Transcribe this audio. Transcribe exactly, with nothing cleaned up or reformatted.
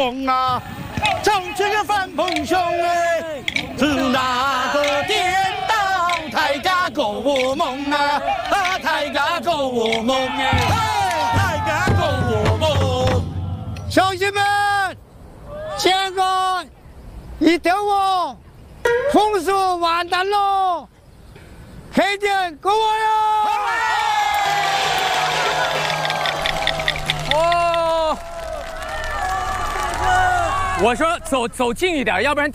梦啊，唱这个翻蓬胸哎，是那个颠倒大家过梦啊，啊大家过梦哎，大家过梦。乡亲们，现在一条我风俗完蛋喽，开店给我呀！ 哦，我说走走近一点，要不然。